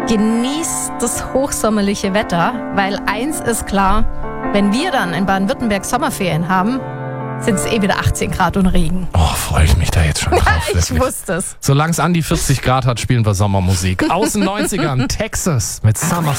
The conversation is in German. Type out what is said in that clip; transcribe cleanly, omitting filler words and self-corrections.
genießt das hochsommerliche Wetter, weil eins ist klar, wenn wir dann in Baden-Württemberg Sommerferien haben, sind es wieder 18 Grad und Regen. Oh, freue ich mich da jetzt schon drauf. Ich wusste es. Solange es an die 40 Grad hat, spielen wir Sommermusik. Aus den 90ern, Texas mit Summer